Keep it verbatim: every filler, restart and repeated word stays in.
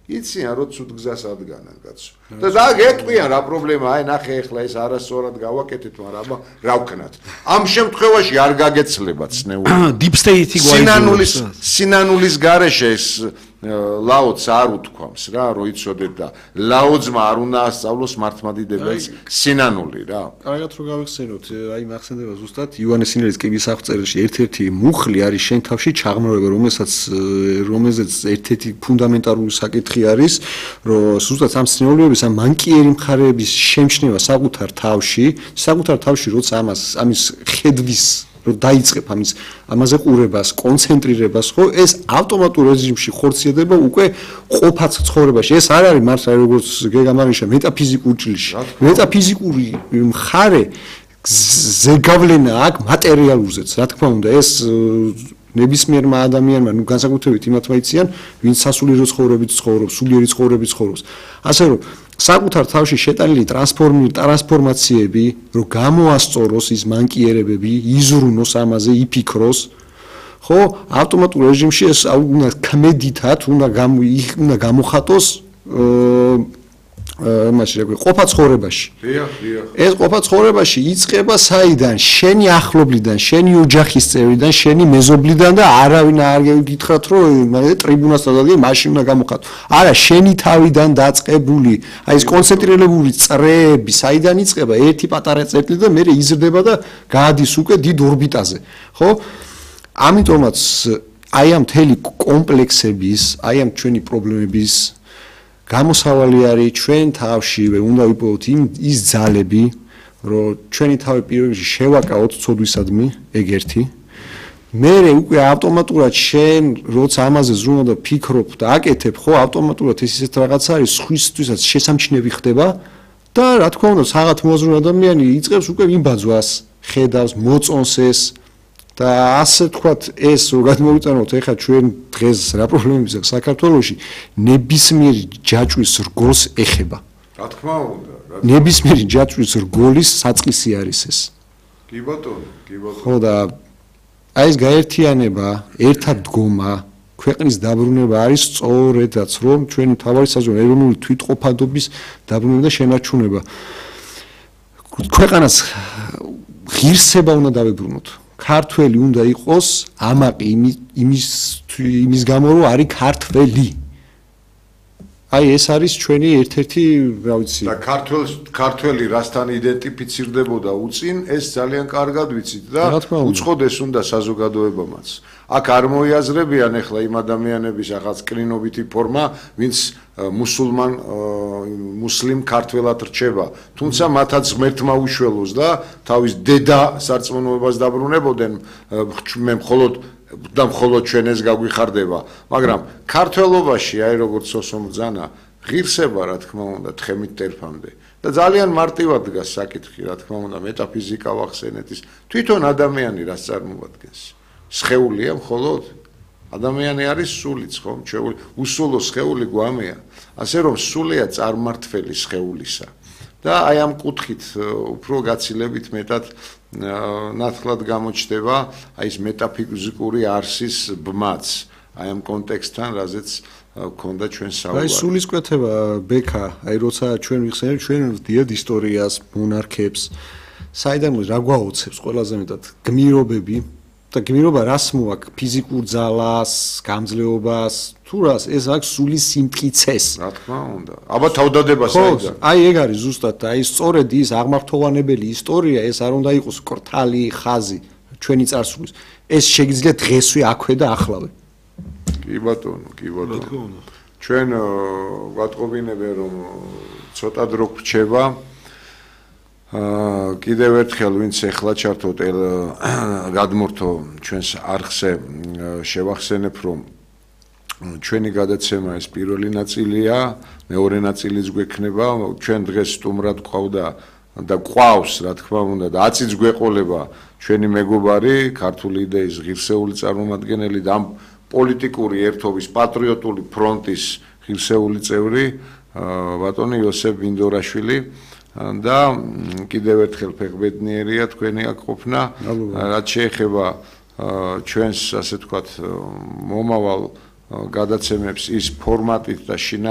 იციან რომ ცუდ გზას ადგანან კაცო. და და გეტყვიან რა პრობლემაა, აი ნახე ეხლა ეს არასწორად გავაკეთეთ, მაგრამ რა ვქნათ. ამ შემთხვევაში არ გაგეცლება ცნეული. Deep state-ი სინანულის სინანულის გარეშე ეს ლაოც არ უთქვამს რა, რომ იცოდეთ და ლაოძმა არ უნდა ასწავლოს მართლმადიდებელს სინანული რა. კარგად რომ გავიხსენოთ, აი მახსენდება ზუსტად ივანე სინელის კიბის აღწერაში ერთ-ერთი მუხლი არის შენ თავში ჩაღმრევება, რომელსაც რომელზეც ერთ-ერთი ფუნდამენტალური საკითხი არის, რომ ზუსტად ამ სინეოლოგიების ამ მანკიერი მხარეების შემჩნევა საკუთარ თავში, საკუთარ თავში როცა ამას ამის ხედვის რომ დაიწყებ ამის ამაზე ყურებას, კონცენტრირებას, ხო, ეს ავტომატურ რეჟიმში ხორციელდება უკვე ყოფაც ცხოვრებაში. ეს არ არის მართლა როგორც გეგამარიშა მეტაფიზიკურ ჭრილში. მეტაფიზიკური მხარე ზეგავლენა აქ მატერიალურზეც, რა თქმა უნდა, ეს ნებისმიერმა ადამიანმა, ნუ განსაკუთრებით იმათმა იციან, ვინც სასულიერო ცხოვრებით ცხოვრობს, სულიერი ცხოვრებით ცხოვრობს. ასე რომ საკუთარ თავში შეტანილი ტრანსფორმაციები, რომ გამოასწოროს ის მანკიერებები, იზრუნოს ამაზე, იფიქროს, ხო, ავტომატურ რეჟიმში ეს უნდა ქმედითად, უნდა უნდა გამოხატოს იმაში რა ქვია, ყოფა ცხოვრებაში. დიახ, დიახ. ეს ყოფა ცხოვრებაში იწყება საიდან? შენი ახლობლიდან, შენი ოჯახის წევრიდან, შენი მეზობლიდან და არავინ არ გითხრათ, რომ ტრიბუნას დადაგე, მაშინ უნდა გამოხატო. არა, შენი თავიდან დაწყებული, აი ეს კონცენტრირებული წრეები, საიდან იწყება? ერთი პატარა წერტილი და მერე იზრდება და გაადის უკვე დიდ ორბიტაზე, ხო? ამიტომაც აი ამ მთელი კომპლექსების, აი ამ ჩვენი პრობლემების გამოსავალი არის ჩვენ თავშივე უნდა ვიპოვოთ ის ძალები, რომ ჩვენი თავი პირველ რიგში შევაკავოთ ცოდვისადმი, ეგ ერთი. მერე უკვე ავტომატურად შენ როცა ამაზე ზრუნავ და ფიქრობ და აკეთებ, ხო, ავტომატურად ეს ისეთ რაღაც არის, სხვისთვისაც შესამჩნევი ხდება და რა თქმა უნდა, საღათ მოაზროვნე ადამიანი იწყებს უკვე იმბაძვას, ხედავს, მოწონს ეს და ასე თქვათ ეს რომ გადმოვიტანოთ ეხლა ჩვენ დღეს რა პრობლემებია საქართველოში ნებისმიერი ჯაჭვის რგოლს ეხება. რა თქმა უნდა, ნებისმიერი ჯაჭვის რგოლის საწყისი არის ეს. კი ბატონო, კი ბატონო. ხო და აი ეს გაერთიანება, ერთად დგომა, ქვეყნის დაბრუნება არის სწორედაც რომ ჩვენი მთავარი საზღვარი ეროვნული თვითყოფადობის დაბრუნება და შენარჩუნება. ქვეყანას ღირსება უნდა დავებრუნოთ. ქართველი უნდა იყოს ამაყი იმის იმის გამო რომ არის ქართველი. აი ეს არის ჩვენი ერთ-ერთი, რა ვიცი. და ქართველ ქართველი რასთან იდენტიფიცირდებოდა უწინ, ეს ძალიან კარგად ვიცით და უწყოდეს უნდა საზოგადოებამაც. აქ არ მოიაზრებიან ახლა იმ ადამიანების რაღაც კრინოვითი ფორმა, ვინც მუსულმან მუსლიმ ქართველად რჩება. თუმცა მათაც ღმერთმა უშველოს და თავის დედა სარწმუნოებას დაბრუნებოდნენ, მე მხოლოდ და მხოლოდ ჩვენ ეს გაგვიხარდება, მაგრამ ქართველობაში აი როგორც სოსომ ბრძანა ღირსება რა თქმა უნდა თხემით ტერფამდე და ძალიან მარტივად დგას საკითხი რა თქმა უნდა მეტაფიზიკა ვახსენეთ ის თვითონ ადამიანი რას წარმოადგენს სხეულია მხოლოდ ადამიანი არის სულიც ხომ ჩვეული უსულო სხეული გვამეა ასე რომ სულია წარმმართველი სხეულისა და აი ამ კუთხით უფრო გაცილებით მეტად ნათლად გამოჩნდება აი ეს მეტაფიზიკური არსის ბმაც აი ამ კონტექსტთან რაზეც ქონდა ჩვენ საუბარი. აი სულისკვეთება ბექა, აი როცა ჩვენ ვიხსენებთ ჩვენ ვდიად ისტორიას, მონარქებს, საიდან რა გვაოცებს ყველაზე მეტად გმირობები და გმირობა რას მოაქვს ფიზიკურ ძალას, გამძლეობას, თუ რას ეს აქვს სულის სიმტკიცეს. რა თქმა უნდა. აბა თავდადება საიდან? აი ეგ არის ზუსტად და აი სწორედ ის აღმართოვანებელი ისტორია ეს არ უნდა იყოს კრთალი ხაზი ჩვენი წარსულის. ეს შეიძლება დღესვე აქვე და ახლავე. კი ბატონო, კი ბატონო. ჩვენ ვატყობინებენ რომ ცოტა დრო გრჩება. აა კიდევ ერთხელ ვინც ეხლა ჩართოთ გადმორთო ჩვენს არხზე შევახსენებ რომ ჩვენი გადაცემა ეს პირველი ნაწილია, მეორე ნაწილიც გვექნება. ჩვენ დღეს სტუმრად გვყავდა და გვყავს, რა თქმა უნდა, და აწიც გვეყოლება ჩვენი მეგობარი, ქართული იდეის ღირსეული წარმომადგენელი და ამ პოლიტიკური ერთობის პატრიოტული ფრონტის ღირსეული წევრი ბატონი იოსებ ვინდორაშვილი და კიდევ ერთხელ ფეხბედნიერია თქვენი აქ ყოფნა რაც შეეხება ჩვენს ასე ვთქვათ მომავალ გადაცემებს ის ფორმატით და შინაგანით